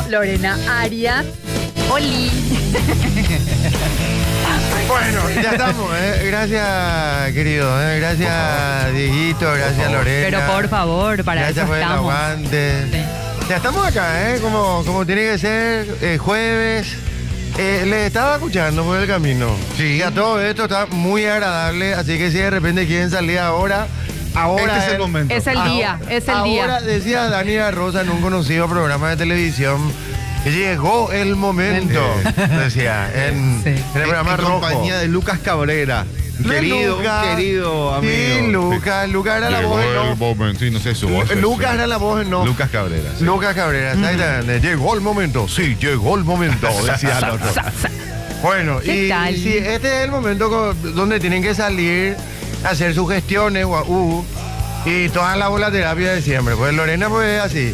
Lorena Arias. Oli. Bueno, ya estamos, Gracias, querido, Gracias, Dieguito, gracias, Lorena. Pero por favor, para gracias eso por el estamos. aguante. Sí. Ya estamos acá, como tiene que ser, jueves. Les estaba escuchando por el camino. Sí, a todo esto está muy agradable, así que si de repente quieren salir ahora Este es el momento. Es el día, es el día. Ahora decía Dani Rosa en un conocido programa de televisión que llegó el momento, decía, en el programa en rojo. compañía de Lucas Cabrera. Querido amigo. Sí, Lucas era la voz en off. momento, sí, no sé su voz. Lucas era la voz en off. Lucas Cabrera. Sí. Lucas Cabrera, exactamente. Llegó el momento, sí, llegó el momento, decía el otro. Bueno, ¿Qué tal? sí, este es el momento donde tienen que salir a hacer sus gestiones, y toda la volaterapia de siempre. Pues Lorena, pues así.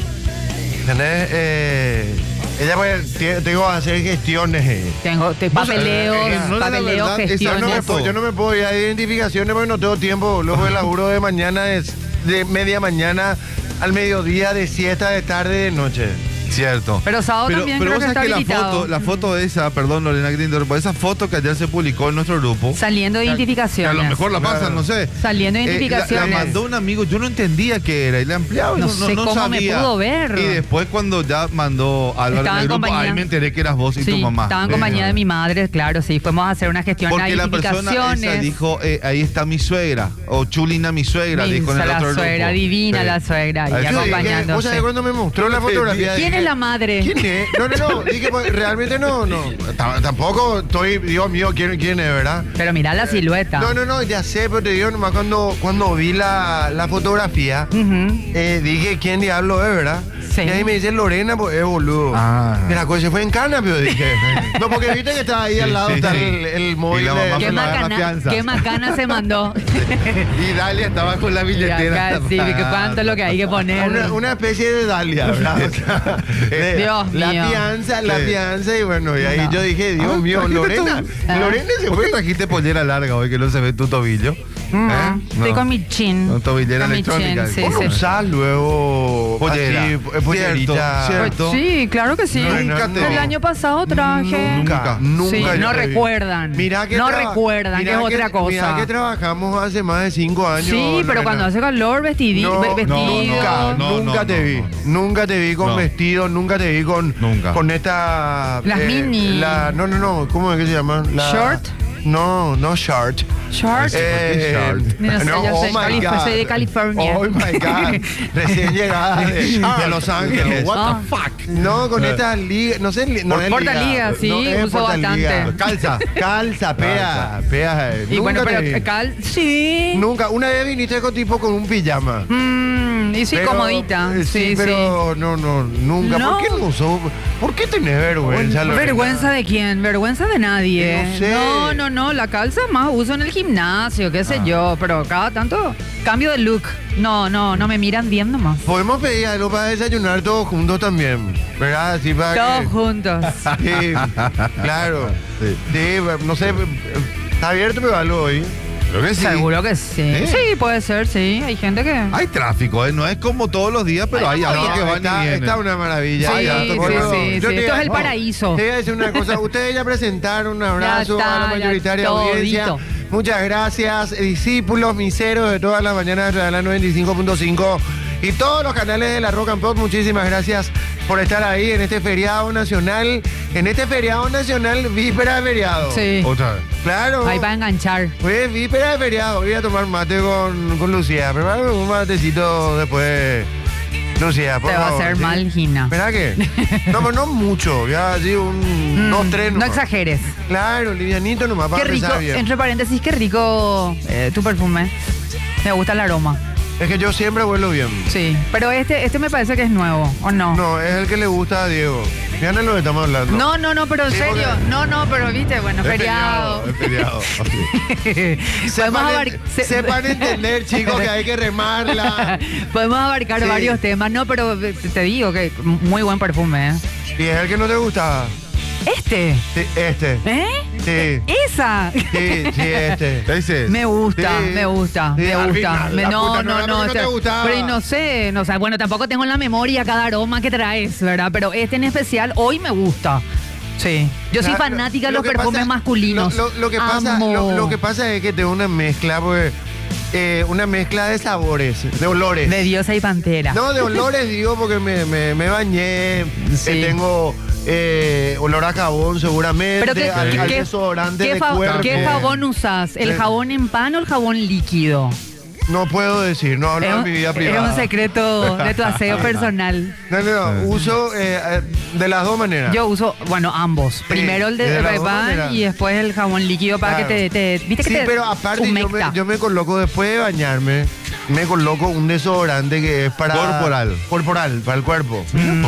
¿Entendés? Ella pues tengo que hacer gestiones. Tengo papeleos, no, la papeleos, verdad, gestiones. Yo no me puedo ir a identificaciones porque no tengo tiempo. Luego el laburo de mañana es de media mañana al mediodía, de siesta, de tarde, de noche. Cierto. Pero sábado también pero creo vos que sabés está que habilitado. la foto esa, perdón Lorena que te interrumpo, esa foto que ayer se publicó en nuestro grupo. Saliendo de Que a identificaciones. lo mejor la pasan, no sé. Saliendo de La identificaciones. mandó un amigo, yo no entendía qué era, y la empleaba, No sé cómo sabía. me pudo ver. Y después cuando ya mandó Álvaro Estaba en el en grupo, compañía. ahí me enteré que eras vos y tu mamá. Estaba en compañía de mi madre, claro, sí. Fuimos a hacer una gestión de Porque la persona identificaciones. esa dijo, ahí está mi suegra, o Chulina mi suegra, dijo en el la otro suegra, grupo. divina Sí. la suegra, y Ahí sí, ¿Vos acompañándose. sabés cuando me mostró la fotografía? ¿Quién dije, es la madre? ¿Quién es? No. Dije, pues, realmente no. Tampoco estoy, Dios mío, ¿quién es, verdad? Pero mirá la silueta. No, ya sé, pero te digo nomás cuando vi la fotografía, dije, ¿quién diablo es, verdad? Sí. Y ahí me dice Lorena, pues es boludo. Ah. Y la cosa se fue en cana, pero dije. No, porque viste que estaba ahí al lado, sí, está sí. el móvil. Y la mamá Qué fue a pagar la macana, fianza. qué macana se mandó. Y Dalia estaba con la Y billetera. acá, sí, que cuánto es lo que hay que poner. Una especie de Dalia, ¿verdad? O sea, Dios la mío. fianza, y bueno, y ahí No. yo dije, Dios mío, ¿por qué Lorena. Ah. Lorena se ¿Por qué fue. trajiste pollera larga hoy que no se ve tu tobillo? No, estoy No. con mi chin. Con tobillera Con mi electrónica. chin, sí, ¿Cómo sí. usás luego Pollera. así, pollerita? Cierto. Sí, claro que sí. Nunca te- El año pasado traje. Nunca. Sí, yo no te vi. recuerdan. Mirá que no recuerdan, que es otra cosa. Mirá que trabajamos hace más de 5 años. Sí, pero Lorena. cuando hace calor, vestido. Nunca te vi. Nunca te vi con No. vestido, nunca te vi con, Nunca. con esta. Las mini. No. ¿Cómo es que se llama? Short. No short. Short. Short. No sé, yo soy de California. Oh my God. Recién llegada de Los Ángeles. Ah. No, con estas ligas. No sé, no es Portaliga, sí, no es uso portaliga. bastante. Calza, pea. Y bueno, Nunca te vi. pero sí. Nunca. Una vez viniste con tipo con un pijama. Y sí, Pero, comodita. Sí, pero no, nunca. No. ¿Por qué no usó? ¿Por qué tenés vergüenza, Lorena? ¿Vergüenza de quién? ¿Vergüenza de nadie? No sé. No, la calza más uso en el gimnasio, qué sé yo, pero cada tanto cambio de look. No me miran bien nomás. Podemos pedir algo para desayunar todos juntos también, ¿verdad? Así para Todos que... juntos. Sí, claro. Sí, no sé, está abierto pero algo hoy. Creo que sí. Seguro que sí. ¿Sí? Sí, puede ser, sí. Hay gente que... Hay tráfico, no es como todos los días, pero hay algo que van y vienen. Está una maravilla. Sí, Hay harto sí, que va. sí, Yo sí. te- Esto es el oh, paraíso. Te voy a decir una cosa. Ustedes ya presentaron, un abrazo Ya está, a la mayoritaria ya audiencia. todito. Muchas gracias, discípulos, miseros de todas las mañanas de la 95.5 y todos los canales de la Rock and Pop. Muchísimas gracias por estar ahí en este feriado nacional. En este feriado nacional, víspera de feriado. Sí. Otra vez. Claro. Ahí va a enganchar. Pues víspera de feriado. Voy a tomar mate con Lucía. Prepárame un matecito después. Lucía, por Te va a favor, hacer ¿sí? mal, Gina. ¿Verdad que? No, pero no mucho. Ya así dos, tres No nomás. exageres. Claro, livianito nomás para Qué rico, empezar bien. entre paréntesis, qué rico tu perfume. Me gusta el aroma. Es que yo siempre huelo bien. Sí. Pero este me parece que es nuevo, ¿o no? No, es el que le gusta a Diego. Ya no es lo que estamos hablando. No, pero en Sí, serio. porque- No, pero viste, bueno, Es feriado. Es feriado. Sepan entender, chicos, que hay que remarla. Podemos abarcar Sí. varios temas. No, pero te digo que muy buen perfume, ¿eh? Y es el que no te gustaba. Este. Sí, este. ¿Eh? Sí. Esa. Sí, este. Ese es. Me gusta, Sí. me gusta, Sí, me al gusta. final, la No, puta, no, no, no. no te gustaba. Pero y no sé, no sé, bueno, tampoco tengo en la memoria cada aroma que traes, ¿verdad? Pero este en especial hoy me gusta. Sí. Yo soy fanática de Lo los que perfumes pasa- masculinos. Lo que pasa, Amo. lo que pasa es que tengo una mezcla, pues, una mezcla de sabores, de olores. De Diosa y Pantera. No, de olores digo porque me bañé, Sí. tengo olor a jabón seguramente, Pero al desodorante de cuerpo. ¿qué jabón usas? ¿El Eh. jabón en pan o el jabón líquido? No puedo decir, no hablo de mi vida Es privada. un secreto de tu aseo personal. No, uso de las dos maneras. Yo uso, bueno, ambos. Primero el de de las dos pan maneras. y después el jabón líquido para Claro. que viste que Sí, te pero aparte humecta. yo me coloco después de bañarme, me coloco un desodorante que es para... Corporal, para el cuerpo.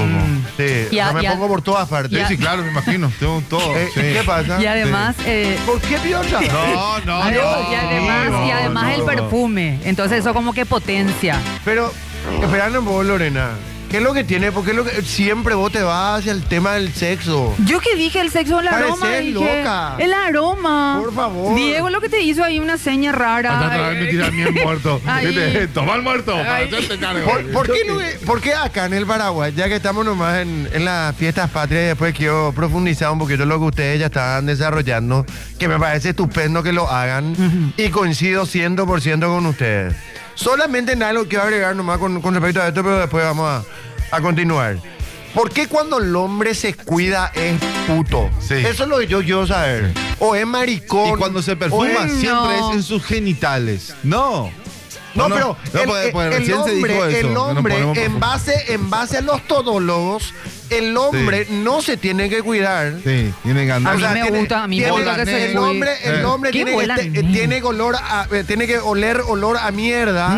Sí, Y a- me y a- pongo por todas partes. Sí, sí, claro, me imagino. Tengo todo. Sí. ¿Qué pasa? Y además, ¿Por qué piocha? No, Ay, no. y además el perfume. Entonces eso como que potencia. Pero, esperando un poco, Lorena. ¿Qué es lo que tiene? Porque es lo que siempre vos te vas hacia el tema del sexo. Yo que dije el sexo, el aroma, Pareces dije, loca. el aroma. Por favor. Diego lo que te hizo ahí una seña rara. Me tiran bien muerto. Ay. ¿Viste? Toma el muerto. Para Ay. hacerte cargo. ¿Por qué acá en el Paraguay, ya que estamos nomás en las fiestas patrias, y después quiero profundizar un poquito en lo que ustedes ya están desarrollando, que me parece estupendo que lo hagan, y coincido 100% con ustedes. Solamente en algo quiero agregar nomás con respecto a esto, pero después vamos a continuar. ¿Por qué cuando el hombre se cuida es puto? Sí. Eso es lo que yo quiero saber. O es maricón. Y cuando se perfuma, o es- siempre No. es en sus genitales. No. No, pero porque el recién se dijo hombre, eso, que el nos hombre ponemos en base a los todólogos, el hombre no se tiene que cuidar. Sí, tiene que A andar. mí me gusta, a mí me gusta que se el hombre, cuide. el hombre ¿Qué tiene, bola que, negra? tiene que tiene que oler olor a mierda.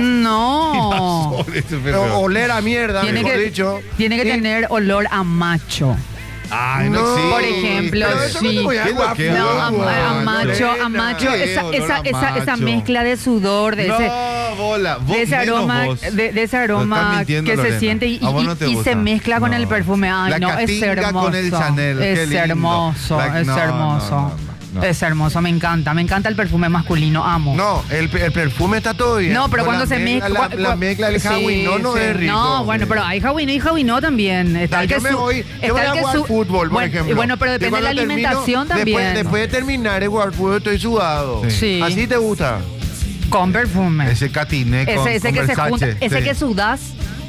No. O oler a mierda, Tiene mejor que, dicho. tiene que Y- tener olor a macho. Ay, no, No, existe. Por ejemplo, Pero eso no sí. te voy a ¿Qué es lo jugar que No, fútbol, a macho, Lorena. ¿Qué olor a esa macho? mezcla de sudor, de ese, No, bola. Vos de ese menos aroma, vos. de ese Lo aroma estás mintiendo, que se Lorena. siente y, A vos no te y gusta. se mezcla con No. el perfume. Ay, La no, es Catinga hermoso. con el Chanel, qué Es lindo. hermoso, La- es no, hermoso. no. Es hermoso, me encanta el perfume masculino, amo. No, el perfume está todo bien. No, pero Con cuando la se mezcla. La mezcla del sí, Hawái no sí. es rico. No, bueno, pero hay Hawái y Hawái también. Está el Yo que me su- voy, está yo voy el a que jugar su- fútbol, por bueno, ejemplo. Bueno, pero Y depende de la cuando alimentación también. Después de terminar de jugar fútbol estoy sudado. Sí. ¿Así te gusta? Con perfume. Ese catiné con Ese que se Versace, junta, ese sí. que sudas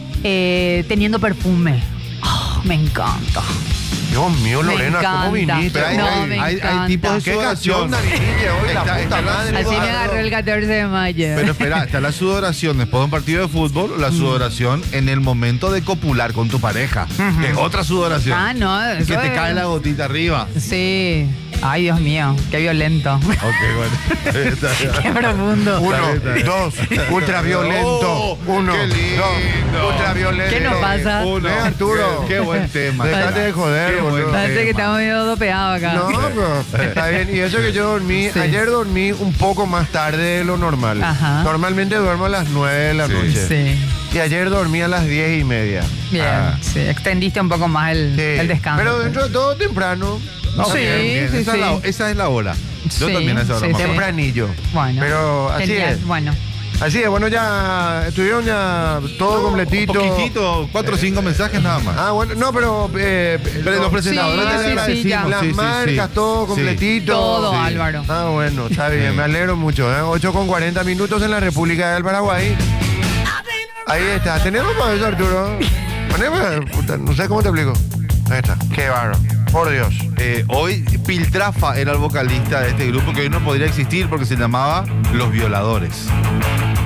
teniendo perfume. Oh, me encanta. Dios mío, Me Lorena, ¿cómo encanta. viniste? Pero hay, No, hoy? me hay encanta. tipos de ¿Qué canción sudoración. tan viniste hoy? La Está- puta está la madre. Así me Eduardo. agarró el 14 de mayo. Pero espera, está la sudoración después de un partido de fútbol, la sudoración en el momento de copular con tu pareja. Que es otra sudoración. Ah, no, que eso te es- cae la gotita arriba. Sí. Ay, Dios mío, qué violento. Ok, bueno. Está bien. Qué profundo. Uno, Está bien. dos, ultraviolento. Oh, Uno, qué lindo. dos, ultraviolento. ¿Qué nos pasa? Uno. Arturo. Qué buen tema. Dejate de joder, Qué buen boludo. Parece que tema. estamos medio dopeados acá. No, pero está bien. Y eso que yo dormí, Sí. ayer dormí un poco más tarde de lo normal. Ajá. Normalmente duermo a las 9 de la Sí. noche. Sí. Y ayer dormí a las 10:30. Bien, Ah. sí. Extendiste un poco más Sí. el descanso. Pero dentro de todo temprano. No, Sí, bien, bien. sí, Esa, sí. esa es la hora. Yo Sí, también a esa hora sí, más o sí. menos. Tempranillo. Bueno. Pero así Genial, es. Bueno. Así es, bueno, ya estuvieron ya todo completito. Un poquitito, 4 o 5 mensajes nada más. Ah, bueno, no, pero. Pero los presentadores Sí, te sí, sí, agradecimos. ya. Las Sí, sí, marcas, sí. todo Sí. completito. Todo, Sí. Álvaro. Ah, bueno, está bien, Sí. me alegro mucho. 8:40 minutos en la República del Paraguay. Ahí está. ¿Tenemos para eso, Arturo? Poneme, puta, no sé cómo te explico. Ahí está. Qué bárbaro. Por Dios. Hoy Piltrafa era el vocalista de este grupo que hoy no podría existir porque se llamaba Los Violadores.